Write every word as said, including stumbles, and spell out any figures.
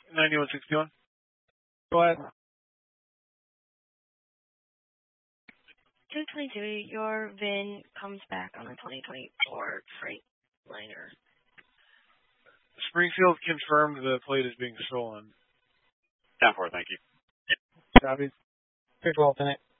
ninety-one sixty-one. Go ahead. two twenty-two, your V I N comes back on the twenty twenty-four Freightliner. Springfield confirmed the plate is being stolen. ten four, thank you. Copy. Good roll, Lieutenant.